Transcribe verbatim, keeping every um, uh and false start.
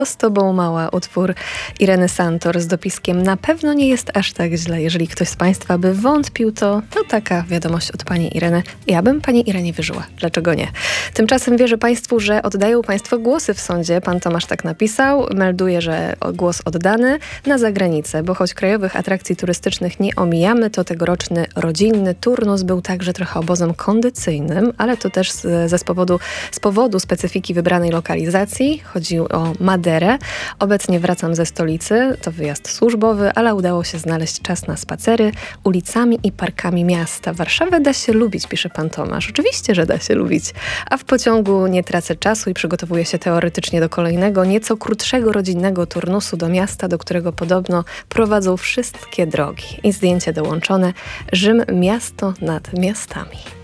Z tobą mała, utwór Ireny Santor z dopiskiem na pewno nie jest aż tak źle. Jeżeli ktoś z Państwa by wątpił, to, to taka wiadomość od Pani Ireny. Ja bym Pani Irenie wierzyła. Dlaczego nie? Tymczasem wierzę Państwu, że oddają Państwo głosy w sądzie. Pan Tomasz tak napisał. Melduje, że głos oddany na zagranicę, bo choć krajowych atrakcji turystycznych nie omijamy, to tegoroczny rodzinny turnus był także trochę obozem kondycyjnym, ale to też z, ze z powodu, z powodu specyfiki wybranej lokalizacji. Chodzi o Maderę. Obecnie wracam ze stolicy, to wyjazd służbowy, ale udało się znaleźć czas na spacery ulicami i parkami miasta. Warszawę da się lubić, pisze pan Tomasz. Oczywiście, że da się lubić. A w pociągu nie tracę czasu i przygotowuję się teoretycznie do kolejnego, nieco krótszego rodzinnego turnusu do miasta, do którego podobno prowadzą wszystkie drogi. I zdjęcie dołączone. Rzym, miasto nad miastami.